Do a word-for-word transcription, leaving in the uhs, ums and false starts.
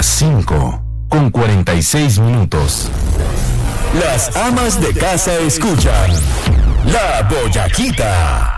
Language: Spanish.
Las cinco con cuarenta y seis minutos. Las amas de casa escuchan La Boyaquita.